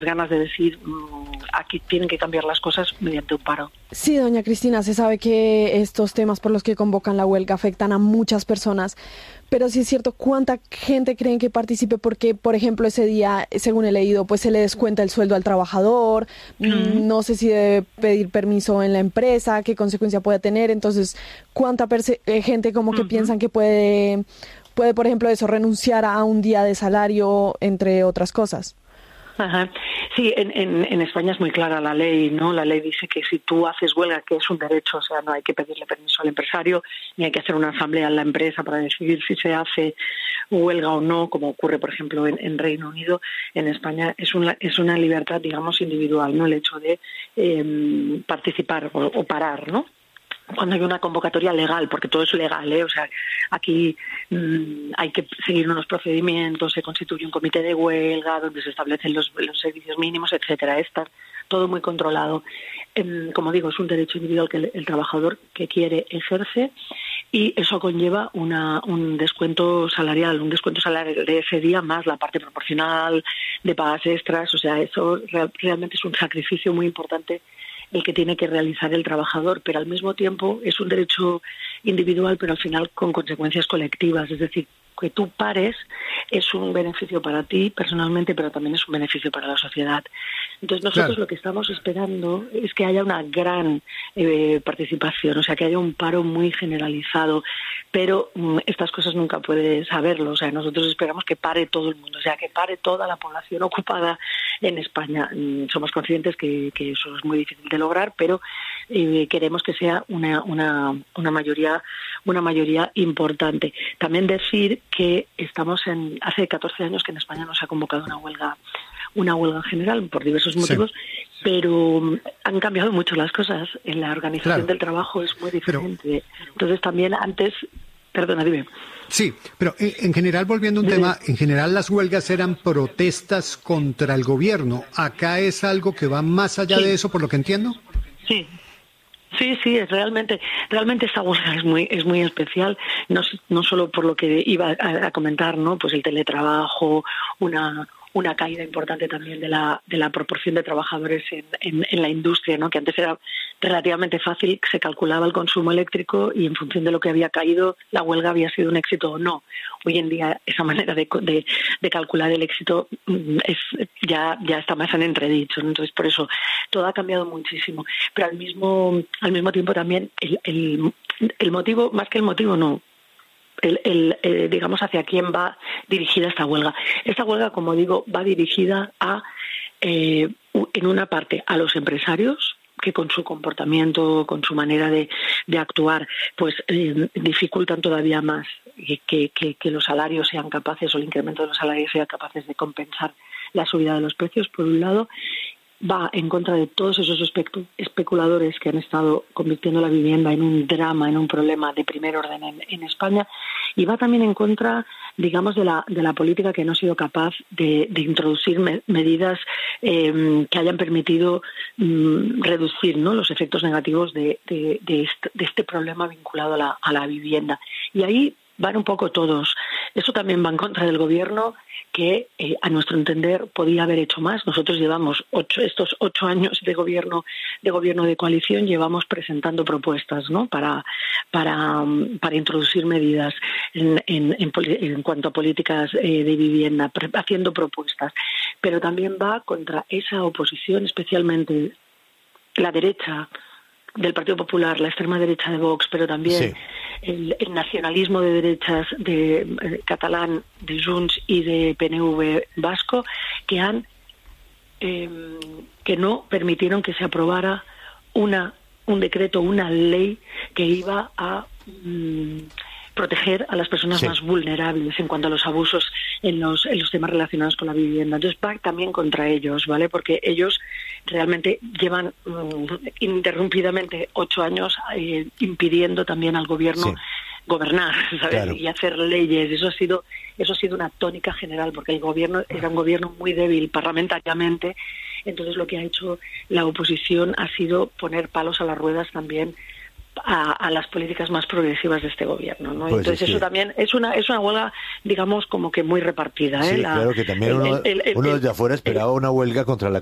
ganas de decir aquí tienen que cambiar las cosas mediante un paro. Sí, doña Cristina, se sabe que estos temas por los que convocan la huelga afectan a muchas personas, pero sí es cierto, ¿cuánta gente creen que participe? Porque, por ejemplo, ese día, según he leído, pues se le descuenta el sueldo al trabajador, no sé si debe pedir permiso en la empresa, qué consecuencia puede tener, entonces, ¿cuánta gente como que piensan que puede, por ejemplo, eso, renunciar a un día de salario, entre otras cosas? Ajá. Sí, en España es muy clara la ley, ¿no? La ley dice que si tú haces huelga, que es un derecho, o sea, no hay que pedirle permiso al empresario, ni hay que hacer una asamblea en la empresa para decidir si se hace huelga o no, como ocurre, por ejemplo, en Reino Unido. En España es una libertad, digamos, individual, ¿no? El hecho de participar o parar, ¿no? Cuando hay una convocatoria legal, porque todo es legal, o sea, aquí hay que seguir unos procedimientos, se constituye un comité de huelga donde se establecen los servicios mínimos, etcétera. Está todo muy controlado. Como digo, es un derecho individual que el trabajador que quiere ejerce, y eso conlleva un descuento salarial de ese día más la parte proporcional de pagas extras. O sea, eso realmente es un sacrificio muy importante el que tiene que realizar el trabajador, pero al mismo tiempo es un derecho individual, pero al final con consecuencias colectivas. Es decir, que tú pares es un beneficio para ti personalmente, pero también es un beneficio para la sociedad. Entonces nosotros lo que estamos esperando es que haya una gran participación, o sea, que haya un paro muy generalizado, pero estas cosas nunca puedes saberlo. O sea, nosotros esperamos que pare todo el mundo, o sea, que pare toda la población ocupada en España. Somos conscientes que eso es muy difícil de lograr, pero queremos que sea una mayoría importante. También decir que estamos hace 14 años que en España no se ha convocado una huelga general por diversos motivos, pero han cambiado mucho las cosas. En la organización del trabajo es muy diferente. Entonces también antes... Perdona, dime. Sí, pero en general, volviendo a un tema, en general las huelgas eran protestas contra el gobierno. ¿Acá es algo que va más allá de eso, por lo que entiendo? Sí. Sí, realmente esta huelga es muy especial, no solo por lo que iba a comentar, ¿no? Pues el teletrabajo, una caída importante también de la proporción de trabajadores en la industria, ¿no? Que antes era relativamente fácil, se calculaba el consumo eléctrico y en función de lo que había caído, la huelga había sido un éxito o no. Hoy en día esa manera de calcular el éxito ya está más en entredicho, ¿no? Entonces por eso todo ha cambiado muchísimo, pero al mismo tiempo también el motivo, más que el motivo no, digamos hacia quién va dirigida esta huelga. Esta huelga, como digo, va dirigida en una parte a los empresarios, que con su comportamiento, con su manera de actuar, pues dificultan todavía más que los salarios sean capaces, o el incremento de los salarios sea capaces de compensar la subida de los precios, por un lado. Va en contra de todos esos especuladores que han estado convirtiendo la vivienda en un drama, en un problema de primer orden en España, y va también en contra, digamos, de la política que no ha sido capaz de introducir medidas que hayan permitido reducir, ¿no?, los efectos negativos de este problema vinculado a la vivienda. Y ahí van un poco todos. Eso también va en contra del gobierno, que a nuestro entender podía haber hecho más. Nosotros llevamos estos 8 años de gobierno de coalición, llevamos presentando propuestas, ¿no?, para introducir medidas en cuanto a políticas de vivienda, haciendo propuestas. Pero también va contra esa oposición, especialmente la derecha del Partido Popular, la extrema derecha de Vox, pero también el nacionalismo de derechas de catalán, de Junts y de PNV vasco, que no permitieron que se aprobara un decreto, una ley que iba a proteger a las personas más vulnerables en cuanto a los abusos en los temas relacionados con la vivienda. Entonces va también contra ellos, ¿vale? Porque ellos realmente llevan ininterrumpidamente 8 años impidiendo también al gobierno gobernar, ¿sabes? Y hacer leyes. Eso ha sido una tónica general, porque el gobierno era un gobierno muy débil parlamentariamente. Entonces lo que ha hecho la oposición ha sido poner palos a las ruedas también a las políticas más progresivas de este gobierno, ¿no? Pues entonces eso también es una huelga, digamos, como que muy repartida, Sí, claro que también uno desde afuera esperaba una huelga contra la